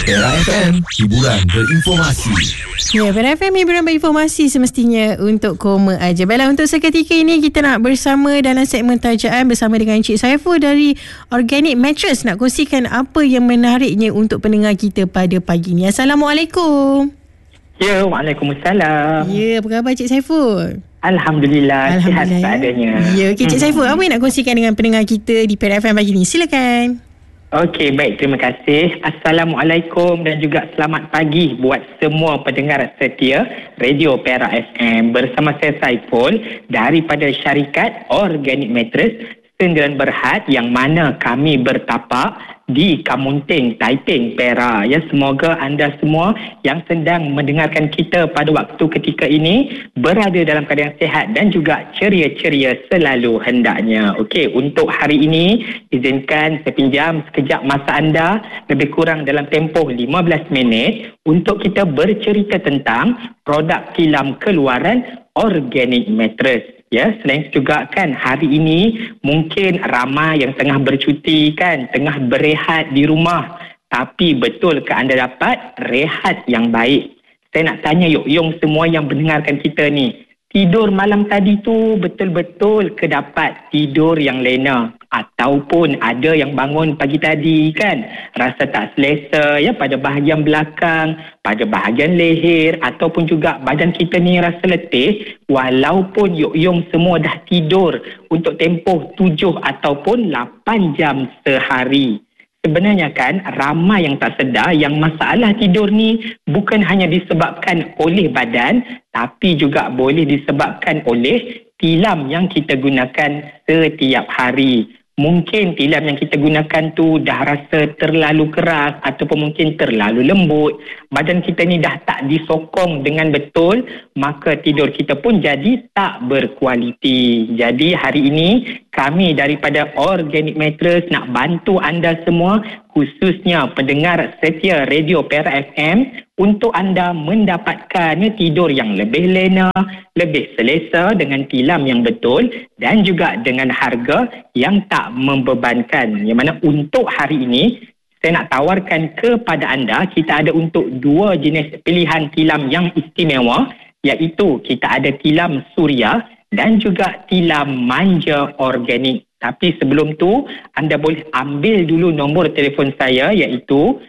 Era FM, hiburan berinformasi. Ya, Era FM hiburan berinformasi semestinya untuk koma aja. Baiklah, untuk seketika ini kita nak bersama dalam segmen tajaan bersama dengan Encik Saiful dari Organic Mattress, nak kongsikan apa yang menariknya untuk pendengar kita pada pagi ni. Assalamualaikum. Ya, waalaikumsalam. Ya, apa khabar Encik Saiful? Alhamdulillah, sihat seadanya. Ya, okay, Encik Saiful, apa yang nak kongsikan dengan pendengar kita di Era FM pagi ni? Silakan. Okey, baik, terima kasih. Assalamualaikum dan juga selamat pagi buat semua pendengar setia Radio Perak FM. Bersama saya Saiful daripada syarikat Organic Mattress Sendirian Berhad, yang mana kami bertapak di Kamunting, Taiping, Perak. Ya, semoga anda semua yang sedang mendengarkan kita pada waktu ketika ini berada dalam keadaan sihat dan juga ceria-ceria selalu hendaknya. Okey, untuk hari ini izinkan saya pinjam sekejap masa anda, lebih kurang dalam tempoh 15 minit untuk kita bercerita tentang produk tilam keluaran Organic Mattress. Ya, selain itu juga kan hari ini mungkin ramai yang tengah bercuti kan, tengah berehat di rumah. Tapi betul ke anda dapat rehat yang baik? Saya nak tanya yung semua yang mendengarkan kita ni, tidur malam tadi tu betul-betul ke dapat tidur yang lena? Ataupun ada yang bangun pagi tadi kan rasa tak selesa ya pada bahagian belakang, pada bahagian leher, ataupun juga badan kita ni rasa letih walaupun yung semua dah tidur untuk tempoh 7 ataupun 8 jam sehari. Sebenarnya kan ramai yang tak sedar yang masalah tidur ni bukan hanya disebabkan oleh badan, tapi juga boleh disebabkan oleh tilam yang kita gunakan setiap hari. Mungkin tilam yang kita gunakan tu dah rasa terlalu keras ataupun mungkin terlalu lembut. Badan kita ni dah tak disokong dengan betul, maka tidur kita pun jadi tak berkualiti. Jadi hari ini kami daripada Organic Mattress nak bantu anda semua, khususnya pendengar setia Radio Perak FM, untuk anda mendapatkan tidur yang lebih lena, lebih selesa dengan tilam yang betul dan juga dengan harga yang tak membebankan. Yang mana untuk hari ini saya nak tawarkan kepada anda, kita ada untuk 2 jenis pilihan tilam yang istimewa, iaitu kita ada tilam suria dan juga tilam manja organik. Tapi sebelum tu anda boleh ambil dulu nombor telefon saya, iaitu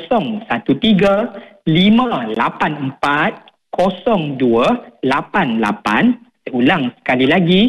013-584-0288. Saya ulang sekali lagi,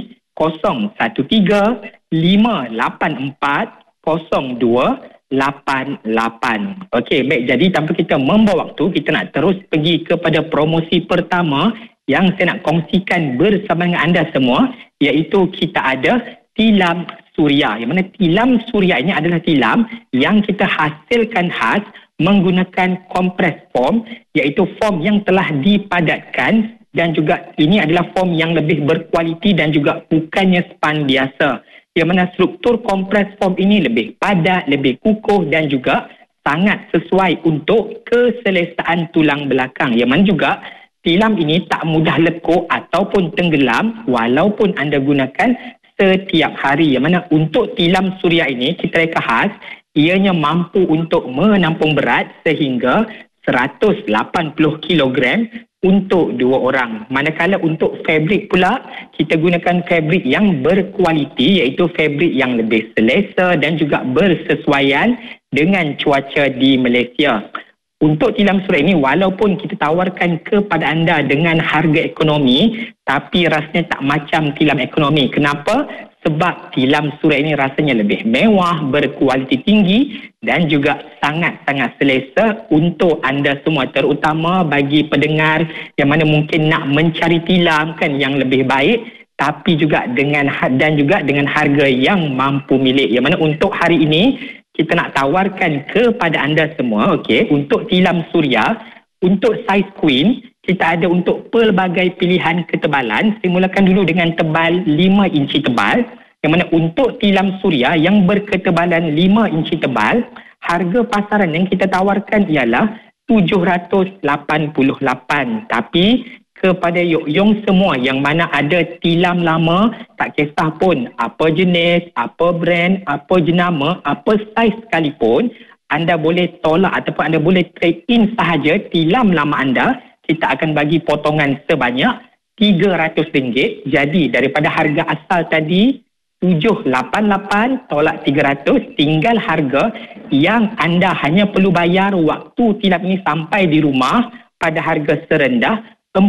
013-584-0288. Okey, baik. Jadi tanpa kita membuang waktu, kita nak terus pergi kepada promosi pertama yang saya nak kongsikan bersama dengan anda semua, iaitu kita ada tilam suria. Yang mana tilam suria ini adalah tilam yang kita hasilkan khas menggunakan kompres foam, iaitu foam yang telah dipadatkan, dan juga ini adalah foam yang lebih berkualiti dan juga bukannya span biasa. Yang mana struktur kompres foam ini lebih padat, lebih kukuh dan juga sangat sesuai untuk keselesaan tulang belakang. Yang mana juga tilam ini tak mudah lekuk ataupun tenggelam walaupun anda gunakan setiap hari. Yang mana untuk tilam suria ini kita reka khas, ianya mampu untuk menampung berat sehingga 180 kilogram untuk 2 orang. Manakala untuk fabrik pula, kita gunakan fabrik yang berkualiti, iaitu fabrik yang lebih selesa dan juga bersesuaian dengan cuaca di Malaysia. Untuk tilam suria ini, walaupun kita tawarkan kepada anda dengan harga ekonomi, tapi rasanya tak macam tilam ekonomi. Kenapa? Sebab tilam suria ini rasanya lebih mewah, berkualiti tinggi dan juga sangat-sangat selesa untuk anda semua, terutama bagi pendengar yang mana mungkin nak mencari tilam kan yang lebih baik, tapi juga dengan harga yang mampu milik. Yang mana untuk hari ini kita nak tawarkan kepada anda semua, okey, untuk tilam suria, untuk saiz queen, kita ada untuk pelbagai pilihan ketebalan. Saya mulakan dulu dengan tebal 5 inci tebal. Yang mana untuk tilam suria yang berketebalan 5 inci tebal, harga pasaran yang kita tawarkan ialah 788. Tapi kepada yung semua yang mana ada tilam lama, tak kisah pun apa jenis, apa brand, apa jenama, apa saiz sekalipun, anda boleh tolak ataupun anda boleh trade in sahaja tilam lama anda. Kita akan bagi potongan sebanyak RM300. Jadi daripada harga asal tadi 788 tolak 300, tinggal harga yang anda hanya perlu bayar waktu tilam ini sampai di rumah pada harga serendah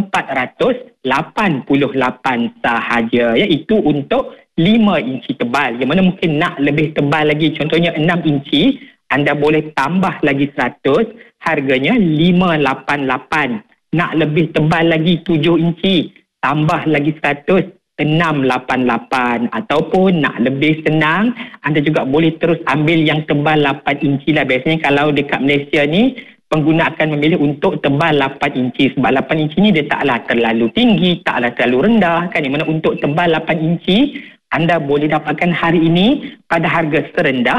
RM488 sahaja. Iaitu untuk 5 inci tebal. Yang mana mungkin nak lebih tebal lagi, contohnya 6 inci, anda boleh tambah lagi 100, harganya RM588. Nak lebih tebal lagi 7 inci, tambah lagi 100, RM688. Ataupun nak lebih senang, anda juga boleh terus ambil yang tebal 8 inci lah. Biasanya kalau dekat Malaysia ni, pengguna akan memilih untuk tebal 8 inci. Sebab 8 inci ni dia taklah terlalu tinggi, taklah terlalu rendah kan. Yang mana untuk tebal 8 inci, anda boleh dapatkan hari ini pada harga serendah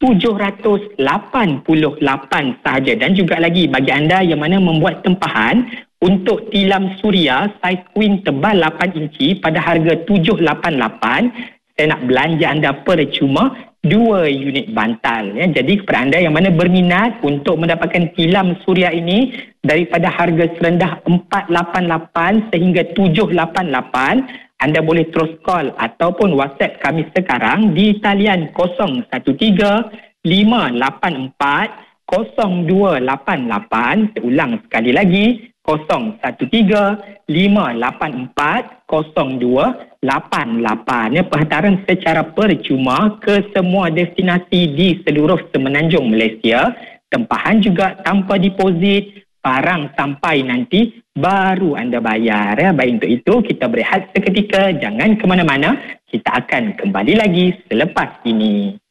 RM788 sahaja. Dan juga lagi bagi anda yang mana membuat tempahan untuk tilam suria saiz queen tebal 8 inci pada harga RM788, saya nak belanja anda percuma 2 unit bantal. Jadi kepada anda yang mana berminat untuk mendapatkan tilam suria ini daripada harga serendah RM488 sehingga RM788, anda boleh terus call ataupun WhatsApp kami sekarang di talian 013-584-0288. Ulang sekali lagi, 013-584-0288. Perhantaran secara percuma ke semua destinasi di seluruh semenanjung Malaysia. Tempahan juga tanpa deposit. Barang sampai nanti baru anda bayar. Baik, untuk itu kita berehat seketika. Jangan ke mana-mana. Kita akan kembali lagi selepas ini.